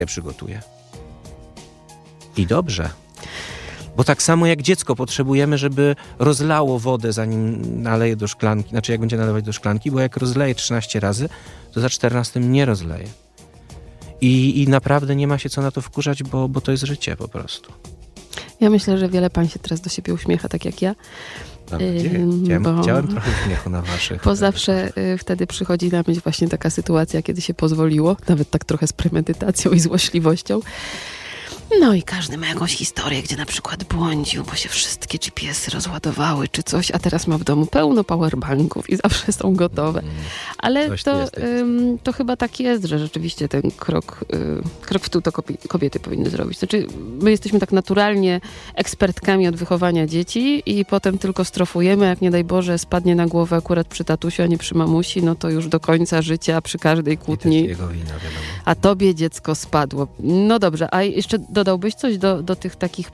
przygotuje. I dobrze. Bo tak samo jak dziecko potrzebujemy, żeby rozlało wodę, zanim naleje do szklanki. Znaczy, jak będzie nalewać do szklanki, bo jak rozleje 13 razy, to za 14 nie rozleje. I naprawdę nie ma się co na to wkurzać, bo to jest życie po prostu. Ja myślę, że wiele pań się teraz do siebie uśmiecha, tak jak ja. Chciałem trochę uśmiechu na waszych. Bo zawsze wtedy przychodzi na myśl właśnie taka sytuacja, kiedy się pozwoliło, nawet tak trochę z premedytacją i złośliwością. No i każdy ma jakąś historię, gdzie na przykład błądził, bo się wszystkie GPS-y rozładowały czy coś, a teraz ma w domu pełno powerbanków i zawsze są gotowe. Ale to chyba tak jest, że rzeczywiście ten krok w tył to kobiety powinny zrobić. Znaczy, my jesteśmy tak naturalnie ekspertkami od wychowania dzieci i potem tylko strofujemy, jak nie daj Boże spadnie na głowę akurat przy tatusiu, a nie przy mamusi, no to już do końca życia przy każdej kłótni. Jego wina, wiadomo. A tobie dziecko spadło. No dobrze, a jeszcze dodałbyś coś do tych takich...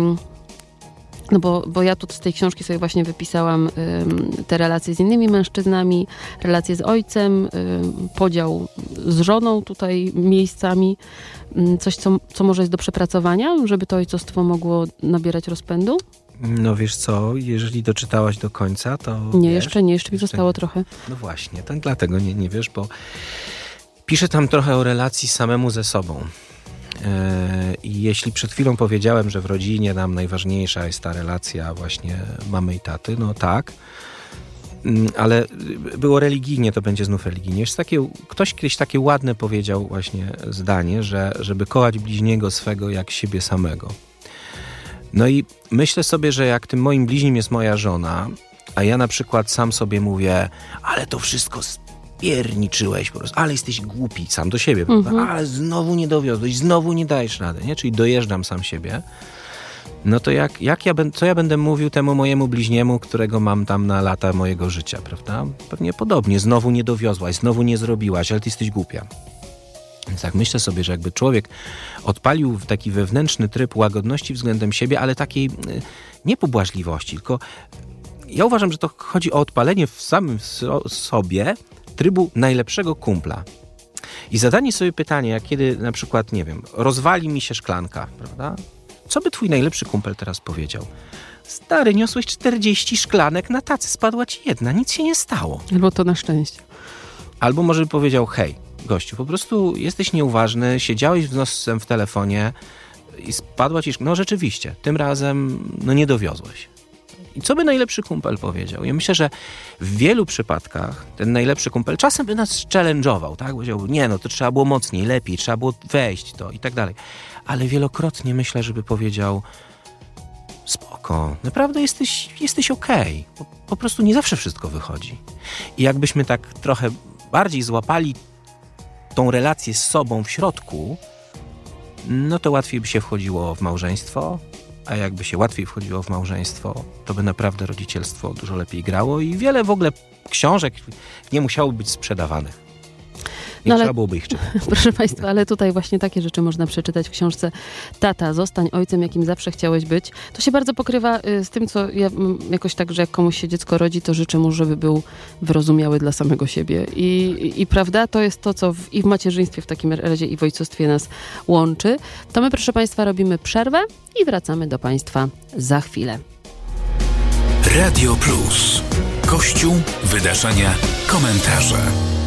No bo ja tu z tej książki sobie właśnie wypisałam te relacje z innymi mężczyznami, relacje z ojcem, podział z żoną tutaj miejscami. Coś, co może jest do przepracowania, żeby to ojcostwo mogło nabierać rozpędu? No wiesz co, jeżeli doczytałaś do końca, to... Nie, jeszcze mi zostało trochę. No właśnie, tak dlatego nie wiesz, bo piszę tam trochę o relacji samemu ze sobą. I jeśli przed chwilą powiedziałem, że w rodzinie nam najważniejsza jest ta relacja właśnie mamy i taty, no tak, ale było religijnie, to będzie znów religijnie. Ktoś kiedyś takie ładne powiedział właśnie zdanie, że żeby kochać bliźniego swego jak siebie samego. No i myślę sobie, że jak tym moim bliźnim jest moja żona, a ja na przykład sam sobie mówię, ale to wszystko pierniczyłeś po prostu, ale jesteś głupi sam do siebie, prawda? Ale znowu nie dowiozłeś, znowu nie dajesz rady, nie? Czyli dojeżdżam sam siebie. No to co ja będę mówił temu mojemu bliźniemu, którego mam tam na lata mojego życia, prawda? Pewnie podobnie, znowu nie dowiozłaś, znowu nie zrobiłaś, ale ty jesteś głupia. Więc tak myślę sobie, że jakby człowiek odpalił w taki wewnętrzny tryb łagodności względem siebie, ale takiej nie pobłażliwości, tylko ja uważam, że to chodzi o odpalenie w samym sobie trybu najlepszego kumpla. I zadanie sobie pytania, jak kiedy na przykład, nie wiem, rozwali mi się szklanka, prawda? Co by twój najlepszy kumpel teraz powiedział? Stary, niosłeś 40 szklanek na tacy, spadła ci jedna, nic się nie stało. Albo to na szczęście. Albo może by powiedział, hej, gościu, po prostu jesteś nieuważny, siedziałeś w nosem w telefonie i spadła ci szklanka. No rzeczywiście, tym razem nie dowiozłeś. I co by najlepszy kumpel powiedział? Ja myślę, że w wielu przypadkach ten najlepszy kumpel czasem by nas challenge'ował, tak? Powiedział, to trzeba było mocniej, lepiej, trzeba było wejść to i tak dalej. Ale wielokrotnie myślę, żeby powiedział, spoko, naprawdę jesteś okej. Po prostu nie zawsze wszystko wychodzi. I jakbyśmy tak trochę bardziej złapali tą relację z sobą w środku, no to łatwiej by się wchodziło w małżeństwo, a jakby się łatwiej wchodziło w małżeństwo, to by naprawdę rodzicielstwo dużo lepiej grało i wiele w ogóle książek nie musiało być sprzedawanych. Nie trzeba byłoby ich czytać. Proszę Państwa, ale tutaj właśnie takie rzeczy można przeczytać w książce Tata, zostań ojcem, jakim zawsze chciałeś być. To się bardzo pokrywa z tym, co ja jakoś tak, że jak komuś się dziecko rodzi, to życzę mu, żeby był wyrozumiały dla samego siebie. I prawda, to jest to, co i w macierzyństwie w takim razie i w ojcostwie nas łączy. To my, proszę Państwa, robimy przerwę i wracamy do Państwa za chwilę. Radio Plus. Kościół, wydarzenia, komentarze.